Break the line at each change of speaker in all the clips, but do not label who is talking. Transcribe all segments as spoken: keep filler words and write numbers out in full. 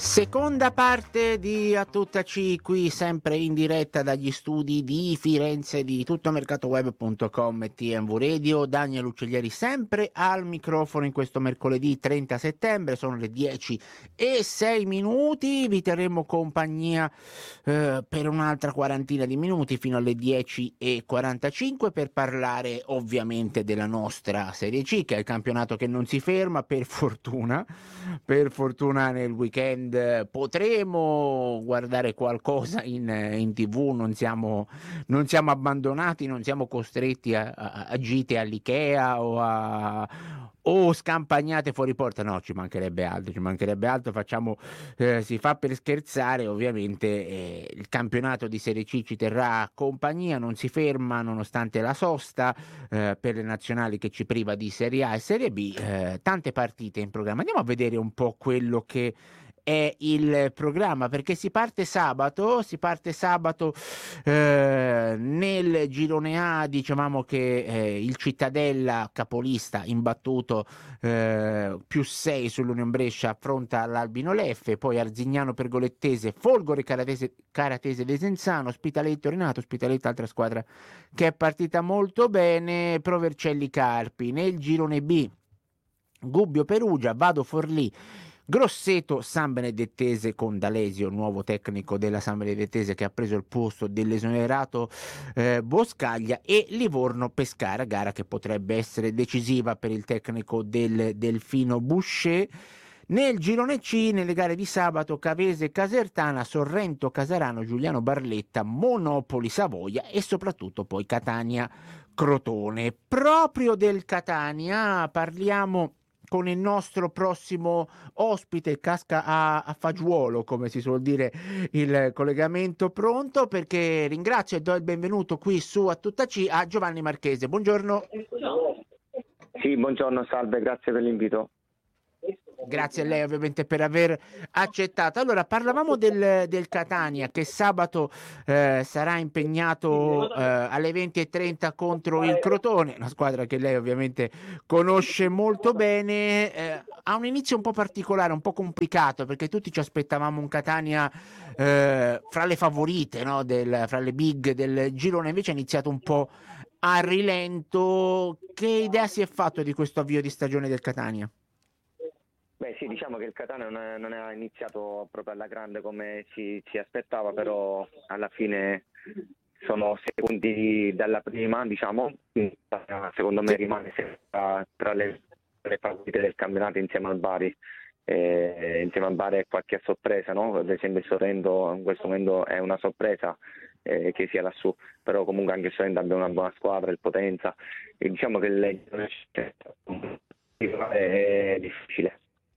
Seconda parte di A Tutta C, qui sempre in diretta dagli studi di Firenze di tuttomercatoweb punto com e T M V Radio. Daniel Uccellieri sempre al microfono in questo mercoledì trenta settembre, sono le dieci e sei minuti, vi terremo compagnia eh, per un'altra quarantina di minuti fino alle dieci e quarantacinque per parlare ovviamente della nostra Serie C, che è il campionato che non si ferma, per fortuna, per fortuna nel weekend potremo guardare qualcosa in, in tv, non siamo, non siamo abbandonati, non siamo costretti a, a, a gite all'Ikea o a o scampagnate fuori porta, no, ci mancherebbe altro, ci mancherebbe altro, facciamo, eh, si fa per scherzare, ovviamente eh, il campionato di Serie C ci terrà compagnia, non si ferma nonostante la sosta eh, per le nazionali che ci priva di Serie A e Serie B, eh, tante partite in programma. Andiamo a vedere un po' quello che è il programma, perché si parte sabato, si parte sabato eh, nel girone A, dicevamo che eh, il Cittadella, capolista, imbattuto eh, più sei sull'Union Brescia, affronta l'Albino Leffe, poi Arzignano Pergolettese, Folgore Caratese, Caratese Desenzano, Ospitaletto Renato, Ospitaletto altra squadra che è partita molto bene, Pro Vercelli Carpi. Nel girone B Gubbio Perugia, Vado Forlì, Grosseto San Benedettese con D'Alesio, nuovo tecnico della San Benedettese che ha preso il posto dell'esonerato eh, Boscaglia, e Livorno Pescara, gara che potrebbe essere decisiva per il tecnico del Delfino Boucher. Nel girone C, nelle gare di sabato, Cavese Casertana, Sorrento Casarano, Giuliano Barletta, Monopoli Savoia e soprattutto poi Catania Crotone. Proprio del Catania parliamo con il nostro prossimo ospite, casca a, a fagiolo, come si suol dire, il collegamento pronto, perché ringrazio e do il benvenuto qui su A Tutta C a Giovanni Marchese. Buongiorno.
Sì, buongiorno, salve, grazie per l'invito.
Grazie a lei ovviamente per aver accettato. Allora, parlavamo del, del Catania che sabato eh, sarà impegnato eh, alle venti e trenta contro il Crotone, una squadra che lei ovviamente conosce molto bene. Eh, ha un inizio un po' particolare, un po' complicato, perché tutti ci aspettavamo un Catania eh, fra le favorite, no? del, fra le big del girone, invece è iniziato un po' a rilento. Che idea si è fatto di questo avvio di stagione del Catania?
Beh sì, diciamo che il Catania non è, non è iniziato proprio alla grande come ci, ci aspettava, però alla fine sono secondi dalla prima, diciamo, secondo me rimane tra, tra le, le favorite del campionato insieme al Bari, eh, insieme al Bari è qualche sorpresa, no? Ad esempio il Sorrento in questo momento è una sorpresa eh, che sia lassù, però comunque anche il Sorrento abbia una buona squadra, il Potenza, e diciamo che lei è difficile.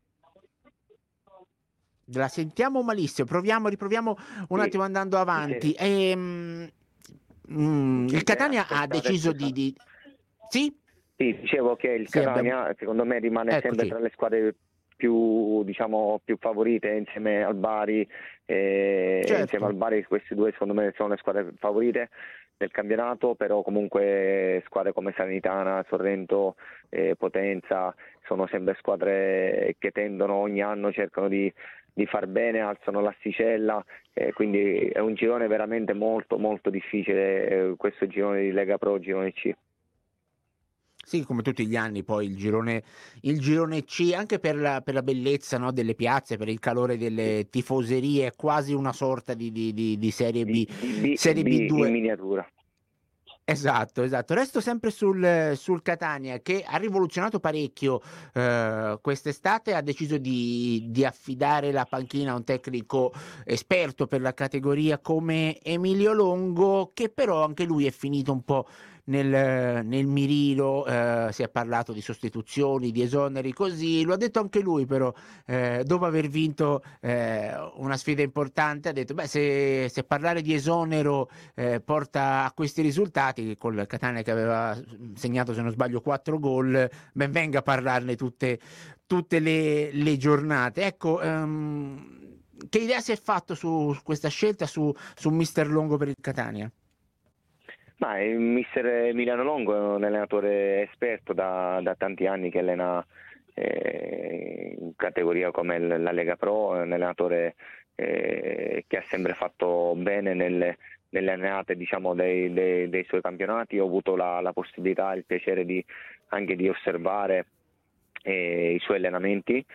La sentiamo malissimo, proviamo, riproviamo un
Sì,
attimo andando avanti.
sì.
Ehm, mm, il Catania ha
Aspettate,
deciso
scusa.
di, di... Sì?
Sì, dicevo che il
Sì,
Catania
abbiamo...
secondo me rimane sempre
Eccoci.
tra le squadre più, diciamo, più favorite insieme al Bari, eh,
Certo.
insieme al Bari queste due secondo me sono le squadre favorite del campionato, però comunque squadre come Salernitana, Sorrento, eh, Potenza sono sempre squadre che tendono ogni anno, cercano di, di far bene, alzano l'asticella, eh, quindi è un girone veramente molto molto difficile, eh, questo girone di Lega Pro, girone C.
Sì, come tutti gli anni poi il girone, il girone C, anche per la, per la bellezza, no, delle piazze, per il calore delle tifoserie, è quasi una sorta di, di, di, di Serie B,
Di, di B,
Serie
B
B due.
in miniatura.
Esatto, esatto. Resto sempre sul, sul Catania, che ha rivoluzionato parecchio eh, quest'estate, ha deciso di, di affidare la panchina a un tecnico esperto per la categoria come Emilio Longo, che però anche lui è finito un po' nel, nel mirino, eh, si è parlato di sostituzioni, di esoneri, così, lo ha detto anche lui, però eh, dopo aver vinto eh, una sfida importante ha detto, beh, se, se parlare di esonero eh, porta a questi risultati, col Catania che aveva segnato, se non sbaglio, quattro gol, ben venga a parlarne tutte, tutte le, le giornate. Ecco, um, che idea si è fatto su questa scelta, su, su mister Longo per il Catania?
Ma il mister Emiliano Longo è un allenatore esperto da, da tanti anni che allena eh, in categoria come la Lega Pro, è un allenatore eh, che ha sempre fatto bene nelle, nelle annate, diciamo, dei, dei, dei suoi campionati. Ho avuto la, la possibilità e il piacere di, anche di osservare eh, i suoi allenamenti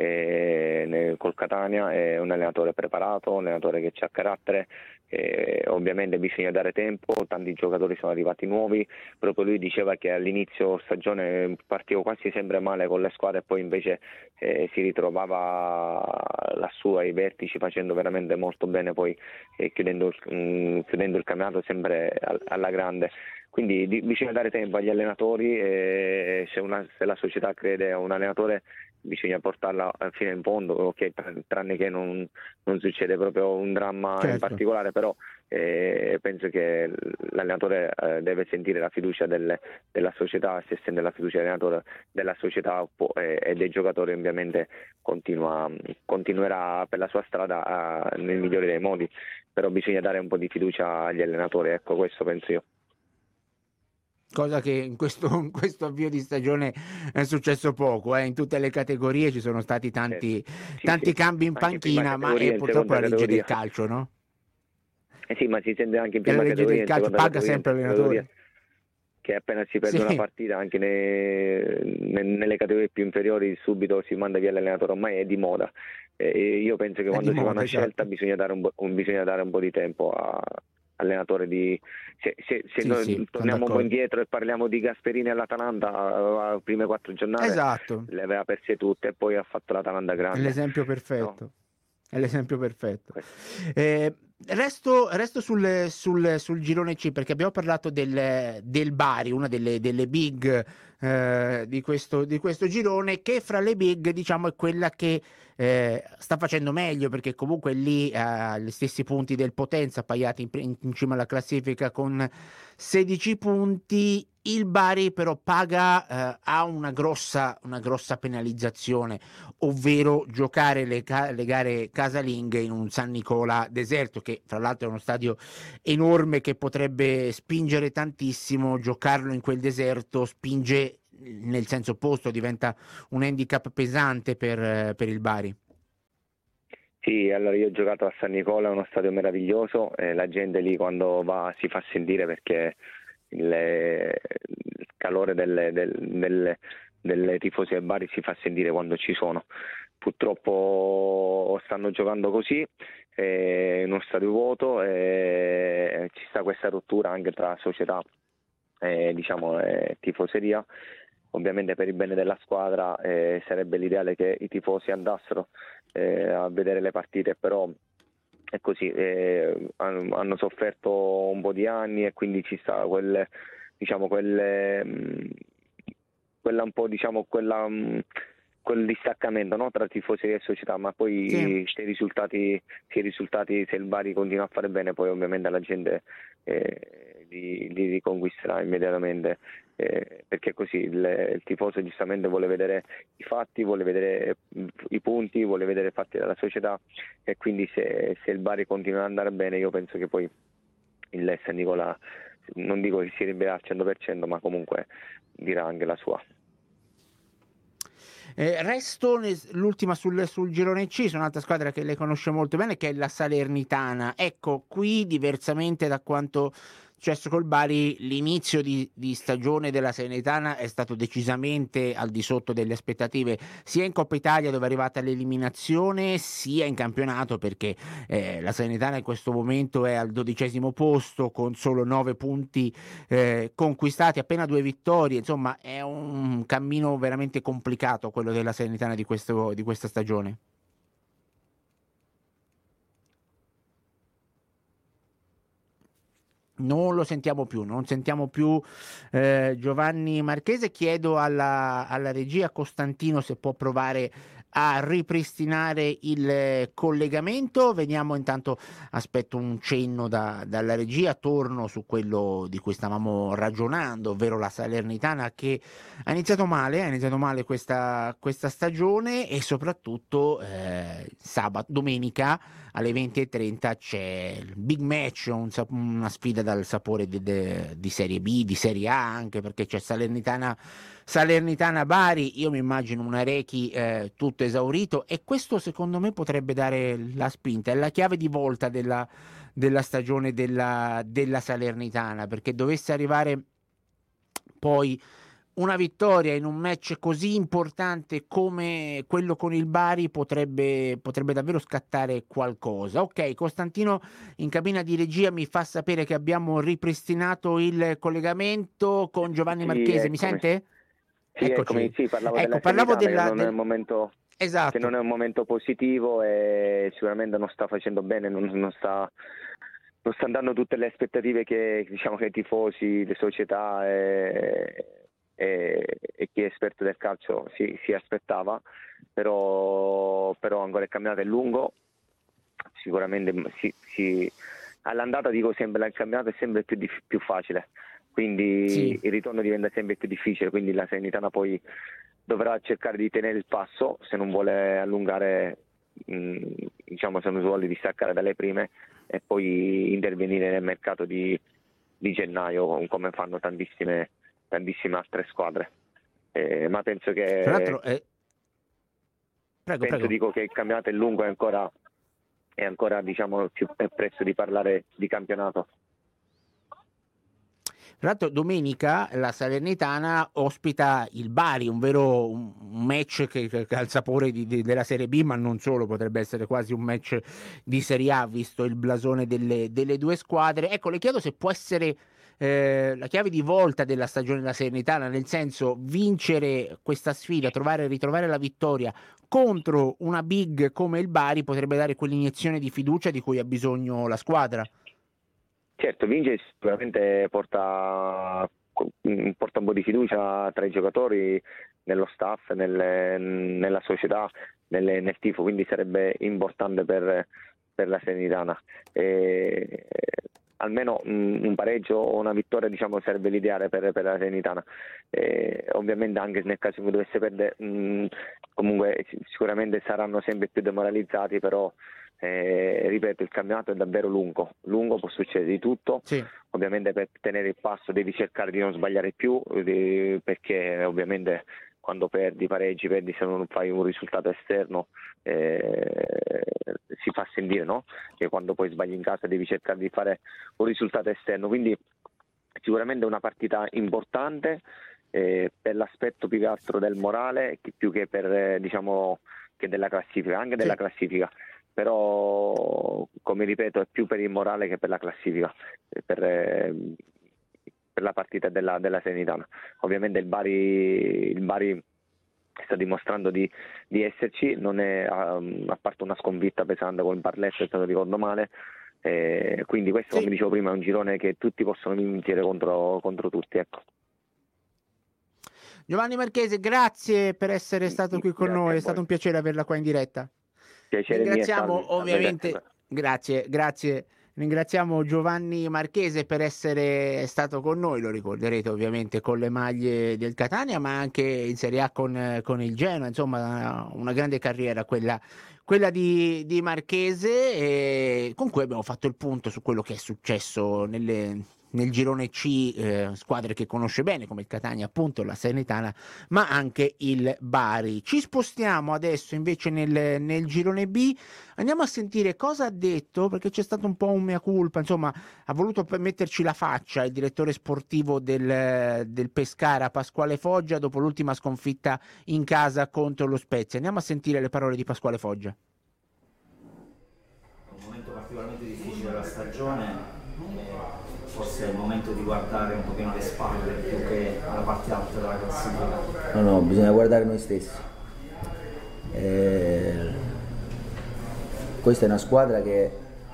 eh, col Catania. È un allenatore preparato, un allenatore che ha carattere. Eh, ovviamente bisogna dare tempo, tanti giocatori sono arrivati nuovi. Proprio lui diceva che all'inizio stagione partiva quasi sempre male con le squadre e poi invece eh, si ritrovava lassù ai vertici facendo veramente molto bene, poi eh, chiudendo, mh, chiudendo il campionato sempre al, alla grande. Quindi di, bisogna dare tempo agli allenatori e se, una, se la società crede a un allenatore bisogna portarla fino in fondo, ok, tranne che non, non succede proprio un dramma
Certo.
in particolare, però eh, penso che l'allenatore eh, deve sentire la fiducia delle, della società. Se sente la fiducia dell'allenatore, della società può, eh, e dei giocatori, ovviamente continua, continuerà per la sua strada a, nel migliore dei modi, però bisogna dare un po' di fiducia agli allenatori, ecco, questo penso io.
Cosa che in questo, in questo avvio di stagione è successo poco, eh. In tutte le categorie ci sono stati tanti,
sì,
tanti
sì.
cambi in
Anche
panchina, ma
categoria,
è purtroppo la legge
categoria.
del calcio, no?
Eh sì, ma si sente anche in
Che la
prima
legge
categoria,
del calcio paga sempre l'allenatore.
Che appena si perde
Sì.
una partita anche nei, nelle categorie più inferiori subito si manda via l'allenatore, ormai è di moda. E io penso che
È
quando
di
si fa
moda,
una scelta
esatto.
bisogna dare un, un- bisogna dare un po' di tempo all'allenatore di se, se, se
Sì,
noi
sì, sono
torniamo un po'
d'accordo.
indietro e parliamo di Gasperini all'Atalanta, aveva le prime quattro giornate
Esatto,
le aveva perse tutte e poi ha fatto l'Atalanta
è
grande,
l'esempio
no?
perfetto. È l'esempio perfetto.
Questo.
Eh, resto resto sul, sul, sul girone C, perché abbiamo parlato del, del Bari, una delle, delle big eh, di, questo, di questo girone, che fra le big, diciamo, è quella che eh, sta facendo meglio, perché comunque lì ha gli stessi punti del Potenza, appaiati in, in, in cima alla classifica con sedici punti. Il Bari però paga, eh, ha una grossa, una grossa penalizzazione, ovvero giocare le, ca- le gare casalinghe in un San Nicola deserto, che fra l'altro è uno stadio enorme che potrebbe spingere tantissimo. Giocarlo in quel deserto spinge nel senso opposto, diventa un handicap pesante per, per il Bari.
Sì, allora io ho giocato a San Nicola, è uno stadio meraviglioso, e la gente lì quando va si fa sentire perché il, il calore delle, del, delle, delle tifosi del Bari si fa sentire quando ci sono. Purtroppo stanno giocando così, è uno stadio vuoto e ci sta questa rottura anche tra società e diciamo, e tifoseria. Ovviamente per il bene della squadra eh, sarebbe l'ideale che i tifosi andassero eh, a vedere le partite, però è così, eh, hanno, hanno sofferto un po' di anni e quindi ci sta quel, diciamo, quelle, mh, quella un po', diciamo, quella, mh, quel distaccamento, no, tra tifoseria e società, ma poi
Sì.
se i risultati, se i risultati, se il Bari continua a fare bene, poi ovviamente la gente eh, li, li riconquisterà immediatamente. Eh, perché così il, il tifoso giustamente vuole vedere i fatti, vuole vedere i punti, vuole vedere i fatti della società, e quindi se, se il Bari continua ad andare bene io penso che poi il San Nicola, non dico che si ribelerà al cento per cento, ma comunque dirà anche la sua.
Eh, resto l'ultima sul, sul girone C, su un'altra squadra che lei conosce molto bene, che è la Salernitana. Ecco, qui diversamente da quanto successo col Bari, l'inizio di, di stagione della Salernitana è stato decisamente al di sotto delle aspettative, sia in Coppa Italia dove è arrivata all'eliminazione, sia in campionato, perché eh, la Salernitana in questo momento è al dodicesimo posto con solo nove punti eh, conquistati, appena due vittorie. Insomma, è un cammino veramente complicato quello della Salernitana di, questo, di questa stagione. Non lo sentiamo più, non sentiamo più eh, Giovanni Marchese. Chiedo alla, alla regia Costantino se può provare a ripristinare il collegamento. Veniamo intanto, aspetto un cenno da, dalla regia, torno su quello di cui stavamo ragionando, ovvero la Salernitana che ha iniziato male, ha iniziato male questa, questa stagione, e soprattutto eh, sabato, domenica alle venti e trenta c'è il big match, un, una sfida dal sapore di, di, di Serie B, di Serie A, anche perché c'è Salernitana Salernitana-Bari, io mi immagino un Arechi eh, tutto esaurito, e questo secondo me potrebbe dare la spinta, è la chiave di volta della, della stagione della, della Salernitana, perché dovesse arrivare poi una vittoria in un match così importante come quello con il Bari potrebbe, potrebbe davvero scattare qualcosa. Ok, Costantino in cabina di regia mi fa sapere che abbiamo ripristinato il collegamento con Giovanni
Sì,
Marchese, mi
eccomi.
sente?
Sì, eccomi,
Eccoci.
sì, parlavo
Ecco,
della
parlavo
Salernitana,
della...
che non è
del-
un momento, che
Esatto.
non è un momento positivo e sicuramente non sta facendo bene, non, non sta, non sta dando tutte le aspettative che, diciamo, che i tifosi, le società e, e, e chi è esperto del calcio si, si aspettava, però, però ancora il campionato è lungo, sicuramente si, si, all'andata dico sempre il campionato è sempre più, dif- più facile, quindi
Sì.
il ritorno diventa sempre più difficile, quindi la Salernitana poi dovrà cercare di tenere il passo se non vuole allungare, mh, diciamo, se non vuole distaccare dalle prime e poi intervenire nel mercato di, di gennaio come fanno tantissime, tantissime altre squadre. Eh, ma penso che
Tra l'altro, eh... prego,
penso
prego.
dico che il campionato è lungo e ancora è ancora diciamo più è presto di parlare di campionato.
Tra l'altro domenica la Salernitana ospita il Bari, un vero un un match che, che ha il sapore di, di- della Serie B, ma non solo, potrebbe essere quasi un match di Serie A, visto il blasone delle, delle due squadre. Ecco, le chiedo se può essere eh, la chiave di volta della stagione della Salernitana, nel senso vincere questa sfida, trovare ritrovare la vittoria contro una big come il Bari potrebbe dare quell'iniezione di fiducia di cui ha bisogno la squadra.
Certo, vincere sicuramente porta, porta un po' di fiducia tra i giocatori, nello staff, nelle- nella società, nelle- nel tifo, quindi sarebbe importante per, per la Salernitana. E, almeno un, un pareggio o una vittoria diciamo, sarebbe l'ideale per, per la Salernitana. E, ovviamente anche nel caso in cui dovesse perdere, mh, comunque sicuramente saranno sempre più demoralizzati, però eh, ripeto, il campionato è davvero lungo, lungo, può succedere di tutto.
Sì.
Ovviamente per tenere il passo devi cercare di non sbagliare più, di- perché ovviamente quando perdi, pareggi, perdi se non fai un risultato esterno eh, si fa sentire, no? Che quando poi sbagli in casa devi cercare di fare un risultato esterno, quindi sicuramente è una partita importante eh, per l'aspetto più che altro del morale, che più che per eh, diciamo che della classifica, anche della
Sì.
classifica, però come ripeto è più per il morale che per la classifica, eh, per, eh, per la partita della, della Salernitana. Ovviamente il Bari, il Bari sta dimostrando di, di esserci, non è, um, a parte una sconfitta pesante con il Barletta, se non ricordo male, eh, quindi questo
Sì.
come dicevo prima è un girone che tutti possono vincere contro, contro tutti, ecco.
Giovanni Marchese, grazie per essere stato qui con
Grazie
noi,
a
è stato
voi.
un piacere averla qua in diretta.
Piacere mio, salve,
Ringraziamo
a voi,
ovviamente,
grazie.
grazie, grazie, ringraziamo Giovanni Marchese per essere stato con noi, lo ricorderete ovviamente con le maglie del Catania, ma anche in Serie A con, con il Genoa, insomma una grande carriera quella, quella di, di Marchese, e con cui abbiamo fatto il punto su quello che è successo nelle... nel girone C, eh, squadre che conosce bene come il Catania, appunto la Salernitana, ma anche il Bari. Ci spostiamo adesso invece nel, nel girone B, andiamo a sentire cosa ha detto, perché c'è stato un po' un mea culpa, insomma ha voluto metterci la faccia il direttore sportivo del, del Pescara, Pasquale Foggia, dopo l'ultima sconfitta in casa contro lo Spezia. Andiamo a sentire le parole di Pasquale Foggia.
Un momento particolarmente difficile della stagione, forse è il momento di guardare un pochino alle spalle più che alla parte alta della classifica.
No, no, bisogna guardare noi stessi. Eh, questa è una squadra che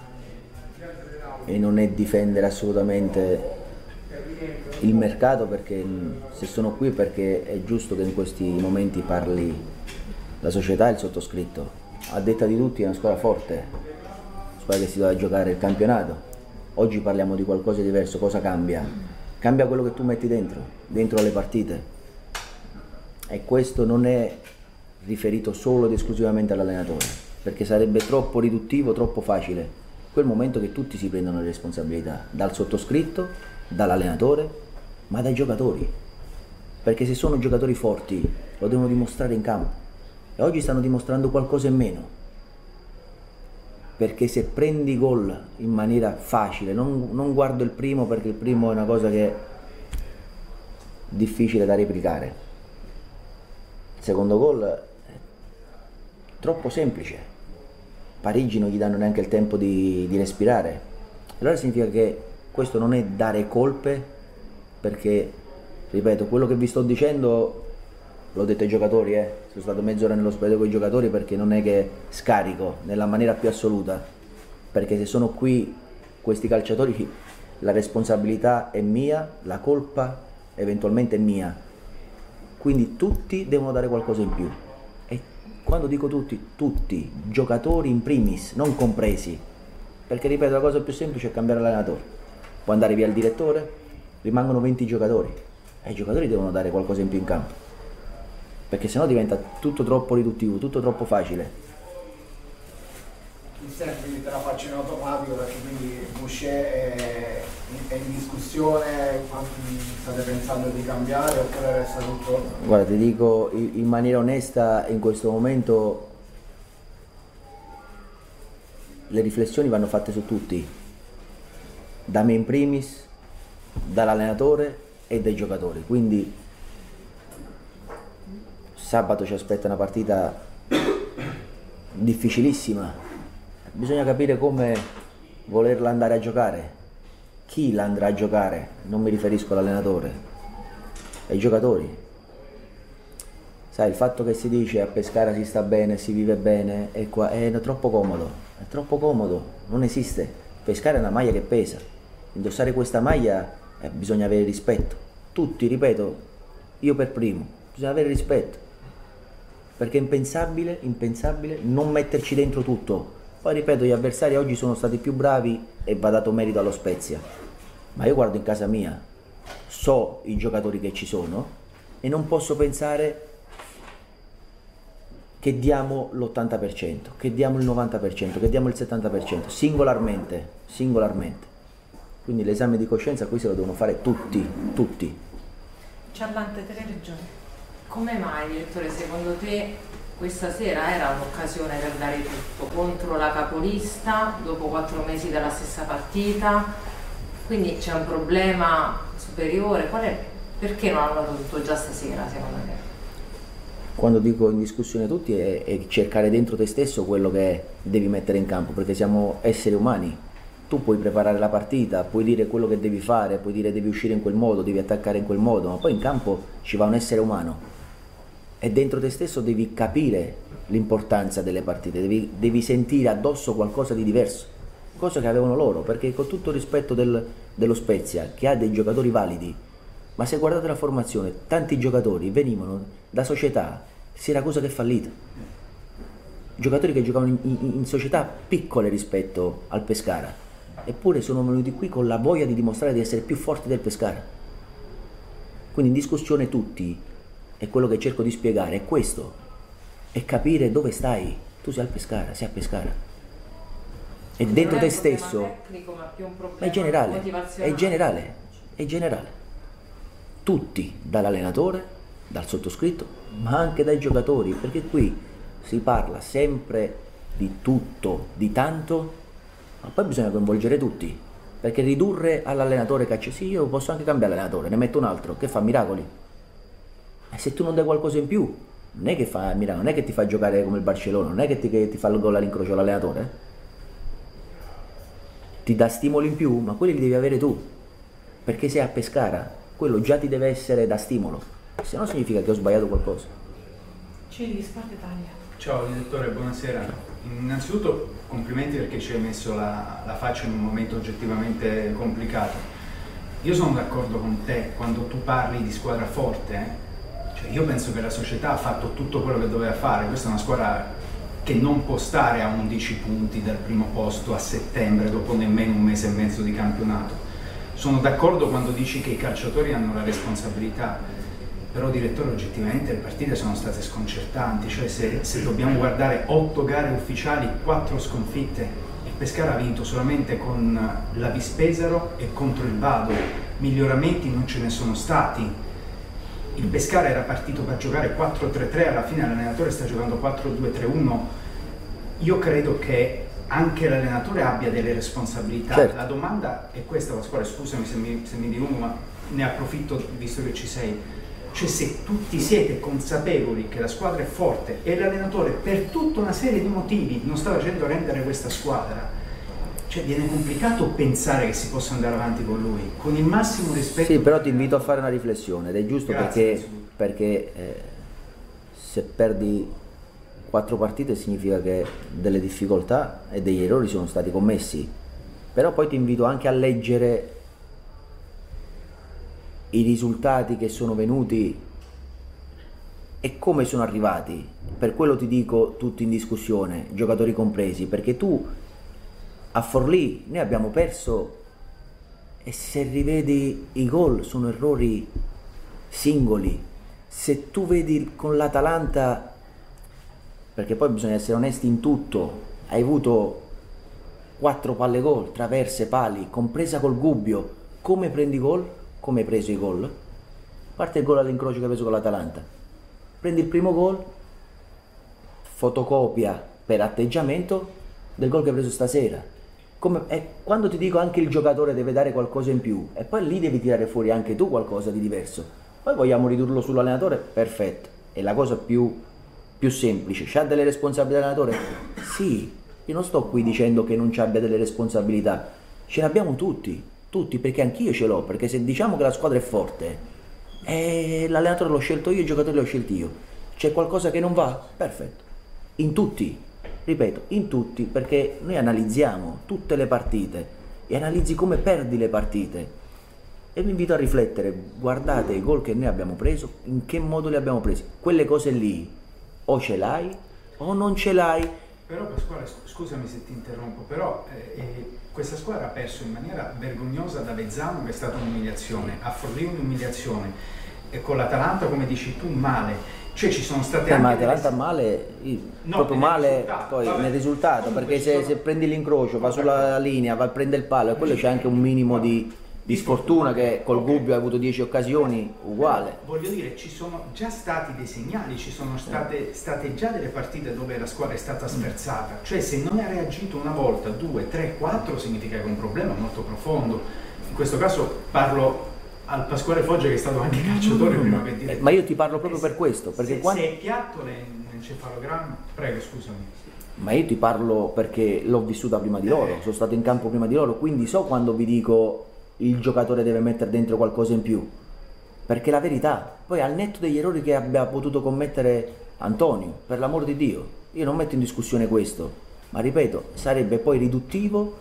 e non è difendere assolutamente il mercato, perché se sono qui perché è giusto che in questi momenti parli la società e il sottoscritto. A detta di tutti è una squadra forte, una squadra che si deve giocare il campionato. Oggi parliamo di qualcosa di diverso, cosa cambia? Cambia quello che tu metti dentro, dentro alle partite. E questo non è riferito solo ed esclusivamente all'allenatore, perché sarebbe troppo riduttivo, troppo facile. Quel momento che tutti si prendono le responsabilità, dal sottoscritto, dall'allenatore, ma dai giocatori. perché se sono giocatori forti lo devono dimostrare in campo, e oggi stanno dimostrando qualcosa in meno, perché se prendi gol in maniera facile, non, non guardo il primo perché il primo è una cosa che è difficile da replicare, il secondo gol è troppo semplice, Parigi non gli danno neanche il tempo di, di respirare, allora significa che questo non è dare colpe, perché ripeto, quello che vi sto dicendo l'ho detto ai giocatori, eh. sono stato mezz'ora nello spogliatoio con i giocatori, perché non è che scarico nella maniera più assoluta, perché se sono qui questi calciatori la responsabilità è mia, la colpa eventualmente è mia, quindi tutti devono dare qualcosa in più, e quando dico tutti, tutti, giocatori in primis, non compresi, perché ripeto, la cosa più semplice è cambiare allenatore, può andare via il direttore, rimangono venti giocatori e i giocatori devono dare qualcosa in più in campo, perché sennò diventa tutto troppo riduttivo, tutto troppo facile.
Quindi te la faccio in automatico, perché quindi Boucher è, è in discussione, state pensando di cambiare oppure resta tutto?
Guarda, ti dico in maniera onesta, in questo momento le riflessioni vanno fatte su tutti, da me in primis, dall'allenatore e dai giocatori, quindi sabato ci aspetta una partita difficilissima, bisogna capire come volerla andare a giocare, chi la andrà a giocare, non mi riferisco all'allenatore, ai giocatori. Sai, il fatto che si dice a Pescara si sta bene, si vive bene, è, qua, è troppo comodo, è troppo comodo, non esiste. Pescara è una maglia che pesa, indossare questa maglia eh, bisogna avere rispetto, tutti, ripeto, io per primo, bisogna avere rispetto, perché è impensabile, impensabile non metterci dentro tutto. Poi ripeto, gli avversari oggi sono stati più bravi e va dato merito allo Spezia, ma io guardo in casa mia, so i giocatori che ci sono e non posso pensare che diamo l'ottanta per cento, che diamo il novanta per cento, che diamo il settanta per cento, singolarmente, singolarmente. Quindi l'esame di coscienza qui se lo devono fare tutti, tutti.
Ciarlante, tre regioni. Come mai, direttore, secondo te questa sera era un'occasione per dare tutto contro la capolista dopo quattro mesi dalla stessa partita? Quindi c'è un problema superiore? Qual è, perché non hanno dato tutto già stasera, secondo te?
Quando dico in discussione tutti è, è cercare dentro te stesso quello che devi mettere in campo, perché siamo esseri umani. Tu puoi preparare la partita, puoi dire quello che devi fare, puoi dire devi uscire in quel modo, devi attaccare in quel modo, ma poi in campo ci va un essere umano. E dentro te stesso devi capire l'importanza delle partite, devi, devi sentire addosso qualcosa di diverso, cosa che avevano loro, perché con tutto il rispetto del, dello Spezia, che ha dei giocatori validi, ma se guardate la formazione, tanti giocatori venivano da società, Siracusa che è fallita, giocatori che giocavano in, in, in società piccole rispetto al Pescara, eppure sono venuti qui con la voglia di dimostrare di essere più forti del Pescara. Quindi in discussione tutti, e quello che cerco di spiegare è questo, è capire dove stai, tu sei al Pescara, sei a Pescara, e dentro te stesso,
tecnico, ma più un problema
è generale,
motivazionale.
è generale, è generale, tutti, dall'allenatore, dal sottoscritto, ma anche dai giocatori, perché qui si parla sempre di tutto, di tanto, ma poi bisogna coinvolgere tutti, perché ridurre all'allenatore che sì, io posso anche cambiare allenatore, ne metto un altro che fa miracoli. E se tu non dai qualcosa in più, non è che fa miracoli, non è che ti fa giocare come il Barcellona, non è che ti, che ti fa il gol all'incrocio l'allenatore, eh? Ti dà stimoli in più, ma quelli li devi avere tu, perché sei a Pescara, quello già ti deve essere da stimolo, se no significa che ho sbagliato qualcosa.
Ciri, Sport Italia.
Ciao direttore, buonasera. Innanzitutto complimenti perché ci hai messo la, la faccia in un momento oggettivamente complicato. Io sono d'accordo con te quando tu parli di squadra forte, eh? Cioè, io penso che la società ha fatto tutto quello che doveva fare, questa è una squadra che non può stare a undici punti dal primo posto a settembre dopo nemmeno un mese e mezzo di campionato. Sono d'accordo quando dici che i calciatori hanno la responsabilità, però direttore oggettivamente le partite sono state sconcertanti, cioè se, se dobbiamo guardare otto gare ufficiali, quattro sconfitte, il Pescara ha vinto solamente con la Vispesaro e contro il Vado, miglioramenti non ce ne sono stati. il Pescara era partito per giocare quattro tre tre, alla fine l'allenatore sta giocando quattro due tre uno. Io credo che anche l'allenatore abbia delle responsabilità.
Certo.
La domanda è questa, Pasquale, scusami se mi, se mi dilungo, ma ne approfitto visto che ci sei. Cioè, se tutti siete consapevoli che la squadra è forte e l'allenatore per tutta una serie di motivi non sta facendo rendere questa squadra, cioè viene complicato pensare che si possa andare avanti con lui, con il massimo rispetto.
Sì, però ti invito a fare una riflessione ed è giusto. Grazie, perché, perché eh, se perdi quattro partite significa che delle difficoltà e degli errori sono stati commessi, però poi ti invito anche a leggere i risultati che sono venuti e come sono arrivati. Per quello ti dico tutti in discussione, giocatori compresi, perché tu a Forlì noi abbiamo perso e se rivedi i gol sono errori singoli. Se tu vedi con l'Atalanta, perché poi bisogna essere onesti in tutto, hai avuto quattro palle gol, traverse, pali, compresa col Gubbio, come prendi gol? Come hai preso i gol? A parte il gol all'incrocio che hai preso con l'Atalanta, prendi il primo gol, fotocopia per atteggiamento del gol che hai preso stasera. Come, e quando ti dico anche il giocatore deve dare qualcosa in più, e poi lì devi tirare fuori anche tu qualcosa di diverso. Poi vogliamo ridurlo sull'allenatore? Perfetto, è la cosa più, più semplice. C'ha delle responsabilità l'allenatore? Sì, io non sto qui dicendo che non ci abbia delle responsabilità, ce ne abbiamo tutti. Tutti, perché anch'io ce l'ho, perché se diciamo che la squadra è forte, eh, l'allenatore l'ho scelto io, i giocatori l'ho scelti io, c'è qualcosa che non va? Perfetto, in tutti, ripeto, in tutti, perché noi analizziamo tutte le partite e analizzi come perdi le partite e vi invito a riflettere, guardate i gol che noi abbiamo preso, in che modo li abbiamo presi, quelle cose lì o ce l'hai o non ce l'hai.
Però Pasquale, scusami se ti interrompo, però eh, eh, questa squadra ha perso in maniera vergognosa da Vezzano, che è stata un'umiliazione, a Forlì un'umiliazione, e con l'Atalanta, come dici tu, male. Cioè ci sono state
eh,
anche...
Ma l'Atalanta delle... male, no, proprio male
risultato,
poi
vabbè,
nel risultato, perché se, sono... se prendi l'incrocio, va sulla linea, va a prendere il palo, e quello c'è anche un minimo di... di sfortuna, che col okay. Gubbio ha avuto dieci occasioni, uguale.
Voglio dire, ci sono già stati dei segnali, ci sono state, state già delle partite dove la squadra è stata sferzata, cioè se non ha reagito una volta, due, tre, quattro, significa che è un problema molto profondo. In questo caso parlo al Pasquale Foggia, che è stato anche calciatore, mm. prima che dire.
Eh, ma io ti parlo proprio per questo, perché
se,
quando...
se è piatto l'encefalogramma, prego, scusami.
Ma io ti parlo perché l'ho vissuta prima di loro, eh. sono stato in campo prima di loro, quindi so quando vi dico il giocatore deve mettere dentro qualcosa in più, perché la verità, poi al netto degli errori che abbia potuto commettere Antonio, per l'amor di Dio, io non metto in discussione questo, ma ripeto, sarebbe poi riduttivo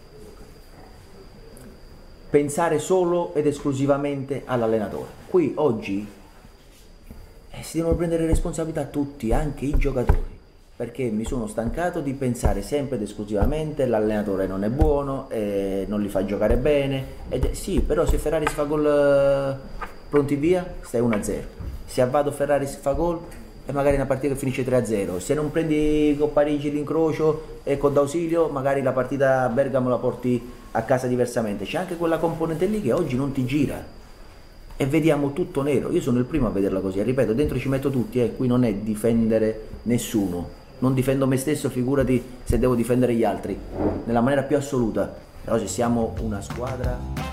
pensare solo ed esclusivamente all'allenatore. Qui oggi eh, si devono prendere responsabilità tutti, anche i giocatori, perché mi sono stancato di pensare sempre ed esclusivamente l'allenatore non è buono, eh, non li fa giocare bene, ed, sì, però se Ferrari si fa gol eh, pronti via, stai uno a zero, se a Vado Ferrari si fa gol e magari una partita che finisce tre a zero, se non prendi con Parigi l'incrocio e con D'Ausilio magari la partita a Bergamo la porti a casa diversamente. C'è anche quella componente lì che oggi non ti gira e vediamo tutto nero. Io sono il primo a vederla così, e ripeto, dentro ci metto tutti, eh, qui non è difendere nessuno, non difendo me stesso, figurati se devo difendere gli altri, nella maniera più assoluta. Però se siamo una squadra